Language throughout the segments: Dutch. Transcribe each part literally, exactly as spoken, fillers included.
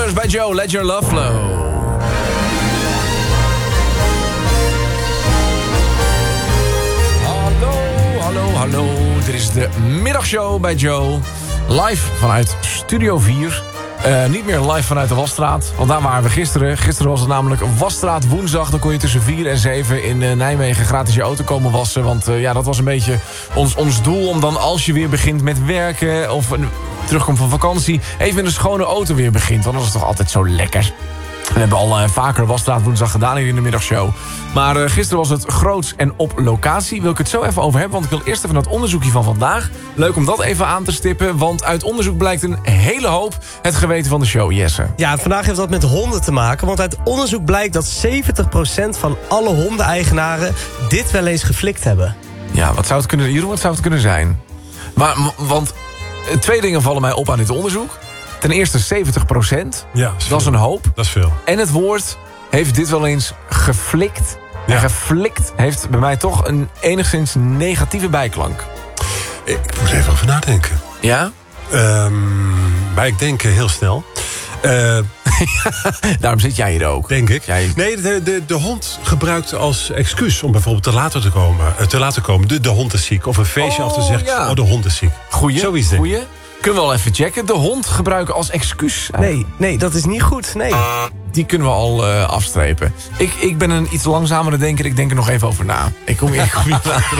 Brothers bij Joe, Let Your Love Flow. Hallo, hallo, hallo. Dit is de middagshow bij Joe. Live vanuit Studio vier. Uh, niet meer live vanuit de Wasstraat. Want daar waren we gisteren. Gisteren was het namelijk Wasstraat woensdag. Dan kon je tussen vier en zeven in uh, Nijmegen gratis je auto komen wassen. Want uh, ja, dat was een beetje ons, ons doel. Om dan als je weer begint met werken of uh, terugkomt van vakantie, even met een schone auto weer begint. Want dat is toch altijd zo lekker. We hebben al uh, vaker Wasstraat woensdag gedaan hier in de middagshow. Maar uh, gisteren was het groots en op locatie. Wil ik het zo even over hebben, want ik wil eerst even naar het onderzoekje van vandaag. Leuk om dat even aan te stippen, want uit onderzoek blijkt een hele hoop het geweten van de show. Jesse. Ja, vandaag heeft dat met honden te maken, want uit onderzoek blijkt dat zeventig procent van alle hondeneigenaren dit wel eens geflikt hebben. Ja, wat zou het kunnen, Jeroen, wat zou het kunnen zijn? Maar, want twee dingen vallen mij op aan dit onderzoek. Ten eerste zeventig procent. Ja, dat is, dat is een hoop. Dat is veel. En het woord heeft dit wel eens geflikt. Ja. En geflikt heeft bij mij toch een enigszins negatieve bijklank. Ik moet even over nadenken. Ja? Um, maar ik denk heel snel. Uh, Daarom zit jij hier ook. Denk ik. Jij... Nee, de, de, de hond gebruikt als excuus om bijvoorbeeld te laten te komen. Te laten komen. De, de hond is ziek. Of een feestje oh, af te zeggen. Ja. Oh, de hond is ziek. Goeie. Zoiets denk ik. Goeie. Kunnen we al even checken. De hond gebruiken als excuus. Nee, nee, dat is niet goed. Nee. Die kunnen we al uh, afstrepen. Ik, ik ben een iets langzamere denker. Ik denk er nog even over na. Ik kom hier, kom hier later op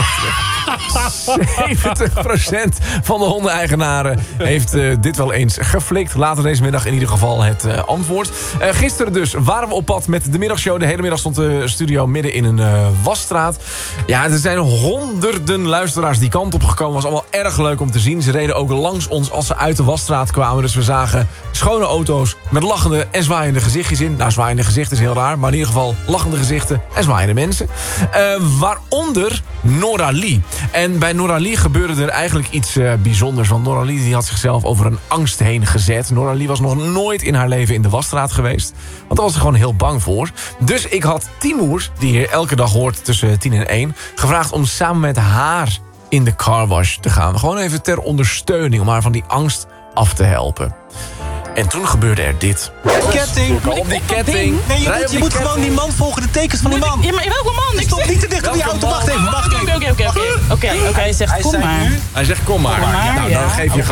terug. zeventig procent van de hondeneigenaren heeft uh, dit wel eens geflikt. Later deze middag in ieder geval het uh, antwoord. Uh, gisteren dus waren we op pad met de middagshow. De hele middag stond de studio midden in een uh, wasstraat. Ja, er zijn honderden luisteraars die kant op gekomen. Was allemaal erg leuk om te zien. Ze reden ook langs ons als ze uit de wasstraat kwamen. Dus we zagen schone auto's met lachende en zwaaiende gezichtjes in. Nou, zwaaiende gezichten is heel raar. Maar in ieder geval lachende gezichten en zwaaiende mensen. Uh, waaronder Nora Lee. En bij Nora Lee gebeurde er eigenlijk iets uh, bijzonders. Want Nora Lee die had zichzelf over een angst heen gezet. Nora Lee was nog nooit in haar leven in de wasstraat geweest. Want daar was ze gewoon heel bang voor. Dus ik had Timoer, die hier elke dag hoort tussen tien en één... gevraagd om samen met haar in de carwash te gaan. Gewoon even ter ondersteuning om haar van die angst af te helpen. En toen gebeurde er dit. Ketting. Op die ketting. Nee, je moet, je moet gewoon die man volgen de tekens van die man. Ja, maar welke man? Ik stond niet te dicht op die auto. Wacht even, wacht even. Oké, oké, oké. Oké, oké. Hij zegt kom maar. Hij zegt kom maar. Kom maar, nou, ja. dan geef je